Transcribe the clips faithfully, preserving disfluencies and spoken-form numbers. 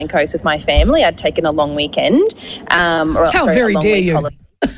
Coast with my family. I'd taken a long weekend. Um, or, How sorry, very a long dare week you. holiday.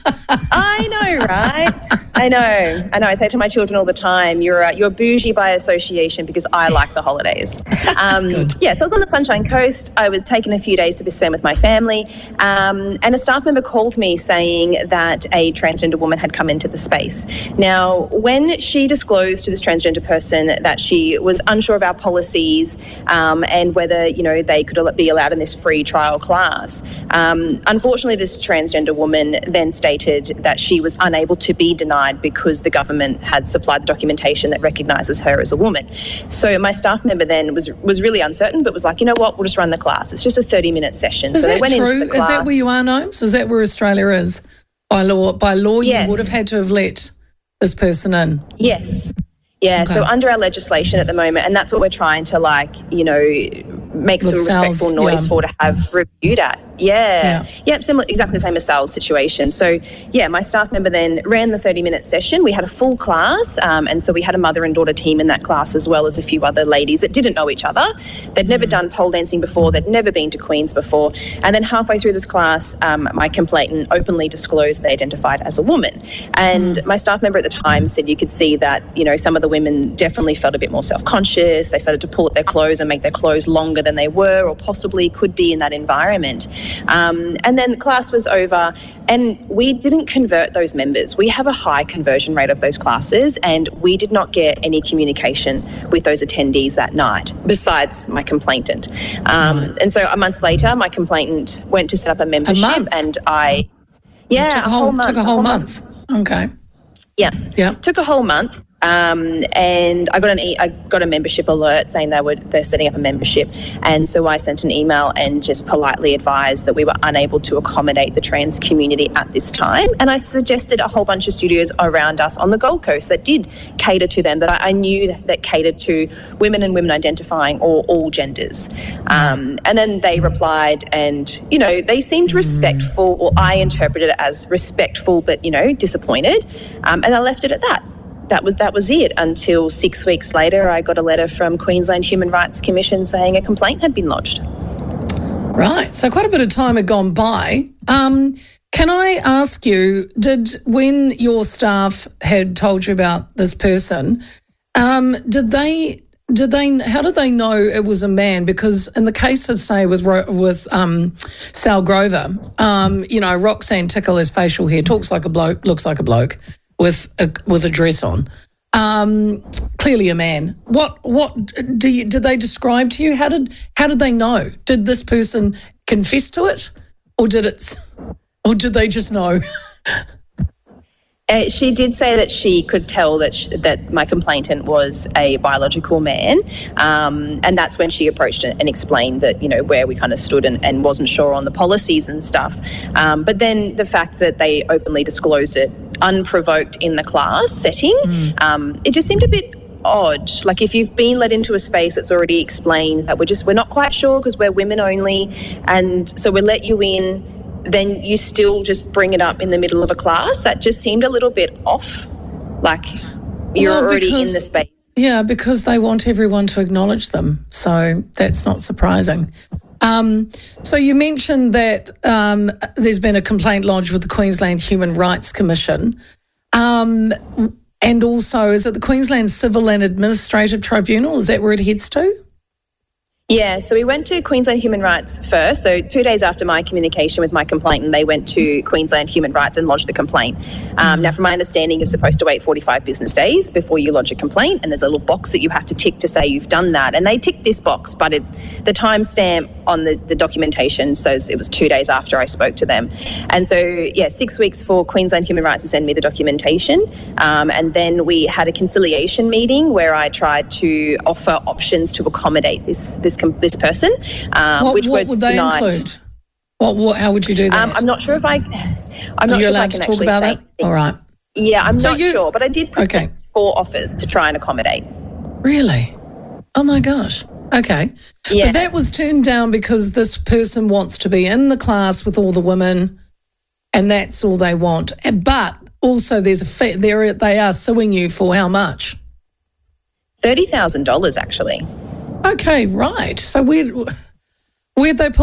I know, right? I know. I know. I say to my children all the time, you're uh, you're bougie by association because I like the holidays. Um, yeah, so I was on the Sunshine Coast. I was taking a few days to spend with my family, um, and a staff member called me saying that a transgender woman had come into the space. Now, when she disclosed to this transgender person that she was unsure of our policies um, and whether, you know, they could be allowed in this free trial class, um, unfortunately, this transgender woman then stated that she was unable to be denied because the government had supplied the documentation that recognises her as a woman. So my staff member then was was really uncertain, but was like, you know what, we'll just run the class. It's just a thirty-minute session. Is so that they went true? into the class. Is that where you are, Gnomes? Is that where Australia is? By law, by law, Yes. you would have had to have let this person in. Yes. Yeah, Okay. so under our legislation at the moment, and that's what we're trying to, like, you know, make With some Sal's, respectful noise yeah. for to have reviewed at. Yeah. Yeah. Yep, similar, exactly the same as Sal's situation. So, yeah, my staff member then ran the thirty-minute session. We had a full class, um, and so we had a mother and daughter team in that class as well as a few other ladies that didn't know each other. They'd never done pole dancing before. They'd never been to Queen's before. And then halfway through this class, um, my complainant openly disclosed they identified as a woman. And Mm. my staff member at the time said you could see that, you know, some of the women definitely felt a bit more self-conscious. They started to pull at their clothes and make their clothes longer than they were or possibly could be in that environment. Um, and then the class was over and we didn't convert those members. We have a high conversion rate of those classes and we did not get any communication with those attendees that night, besides my complainant. Um, Right. And so a month later, my complainant went to set up a membership month? and I... Yeah, Took a a whole, whole month. took a whole month. Okay. Yeah. Yeah. Took a whole month. Um, and I got an e- I got a membership alert saying they were they're setting up a membership, and so I sent an email and just politely advised that we were unable to accommodate the trans community at this time. And I suggested a whole bunch of studios around us on the Gold Coast that did cater to them, that I, I knew that, that catered to women and women identifying or all genders. Um, and then they replied, and you know they seemed respectful, or I interpreted it as respectful, but you know disappointed. Um, and I left it at that. That was that was it until six weeks later I got a letter from Queensland Human Rights Commission saying a complaint had been lodged. Right. So quite a bit of time had gone by. Um, can I ask you, did when your staff had told you about this person, um, did they did they how did they know it was a man? Because in the case of, say, with Ro- with um, Sal Grover, um, you know, Roxanne Tickle has facial hair, talks like a bloke, looks like a bloke with a with a dress on. Um, clearly a man. What what do you, did they describe to you? How did how did they know? Did this person confess to it, or did it, or did they just know? Uh, she did say that she could tell that sh- that my complainant was a biological man, um, and that's when she approached it and explained that, you know, where we kind of stood and, and wasn't sure on the policies and stuff. Um, but then the fact that they openly disclosed it unprovoked in the class setting, mm. um, it just seemed a bit odd. Like, if you've been led into a space that's already explained that we're just we're not quite sure because we're women only, and so we let you in, then you still just bring it up in the middle of a class. That just seemed a little bit off. Like, you're Well, already because, in the space. Yeah, because they want everyone to acknowledge them. So that's not surprising. Um, so you mentioned that um, there's been a complaint lodged with the Queensland Human Rights Commission. Um, and also, is it the Queensland Civil and Administrative Tribunal? Is that where it heads to? Yeah, so we went to Queensland Human Rights first. So two days after my communication with my complainant, they went to Queensland Human Rights and lodged the complaint. Um, now, from my understanding, you're supposed to wait forty-five business days before you lodge a complaint, and there's a little box that you have to tick to say you've done that. And they ticked this box, but it, the timestamp on the, the documentation says it was two days after I spoke to them. And so, yeah, six weeks for Queensland Human Rights to send me the documentation. Um, and then we had a conciliation meeting where I tried to offer options to accommodate this this this person, um, what, which what were would they denied. include? What, what? How would you do that? Um, I'm not sure if I. I'm not Are you sure allowed if I can to talk actually about say. that? All right. Yeah, I'm So not you- sure, but I did present Okay. four offers to try and accommodate. Really? Oh my gosh. Okay. Yes. But that was turned down because this person wants to be in the class with all the women, and that's all they want. But also, there's a fee. They're, they are suing you for how much? thirty thousand dollars, actually. Okay, right. So where Where'd they pull